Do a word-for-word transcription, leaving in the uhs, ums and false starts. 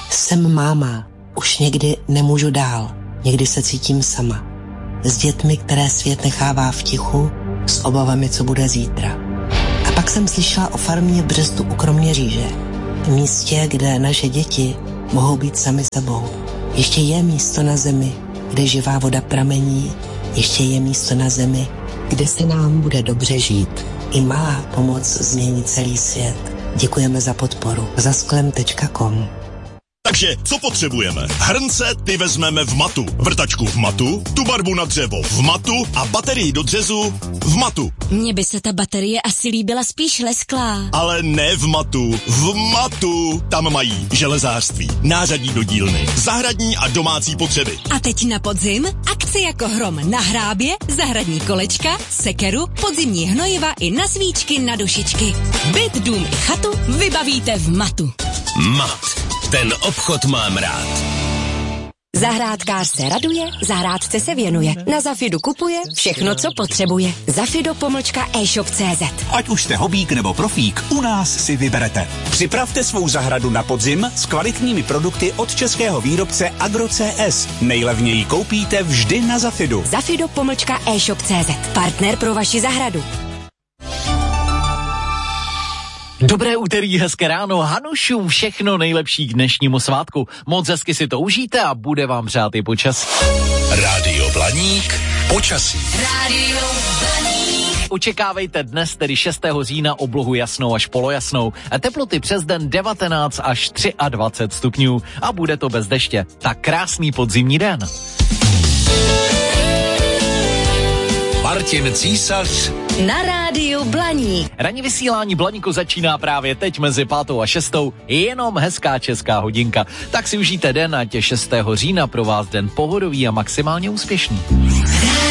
Jsem máma, už někdy nemůžu dál, někdy se cítím sama. S dětmi, které svět nechává v tichu, s obavami, co bude zítra. A pak jsem slyšela o farmě Břestu u Kroměříže, místě, kde naše děti mohou být sami sebou. Ještě je místo na zemi, kde živá voda pramení, ještě je místo na zemi, kde se nám bude dobře žít. I malá pomoc změní celý svět. Děkujeme za podporu. zasklem tečka com. Takže co potřebujeme? Hrnce ty vezmeme v Matu, vrtačku v Matu, tu barvu na dřevo v Matu a baterii do řezu v Matu. Mně by se ta baterie asi líbila spíš lesklá. Ale ne v Matu, v Matu. Tam mají železářství, nářadí do dílny, zahradní a domácí potřeby. A teď na podzim akce jako hrom na hrábě, zahradní kolečka, sekeru, podzimní hnojiva i na svíčky na dušičky. Byt, dům i chatu vybavíte v Matu. Mat. Ten obchod mám rád. Zahrádkář se raduje, zahrádce se věnuje. Na Zafidu kupuje všechno, co potřebuje. Zafido pomlčka e-shop tečka cé zet. Ať už jste hobík nebo profík, u nás si vyberete. Připravte svou zahradu na podzim s kvalitními produkty od českého výrobce Agro C S. Nejlevněji koupíte vždy na Zafidu. Zafido pomlčka e-shop tečka cé zet. Partner pro vaši zahradu. Dobré úterý, hezké ráno, Hanušům všechno nejlepší k dnešnímu svátku. Moc hezky si to užijte a bude vám přát i počasí. Rádio Blaník, počasí. Rádio Blaník. Očekávejte dnes, tedy šestého října, oblohu jasnou až polojasnou. A teploty přes den devatenáct až dvacet tři stupňů a bude to bez deště. Tak krásný podzimní den. Martin Císař Na rádiu Blaník. Ranní vysílání Blaníku začíná právě teď mezi pátou a šestou. Jenom hezká česká hodinka. Tak si užijte den, ať je šestého října pro vás den pohodový a maximálně úspěšný.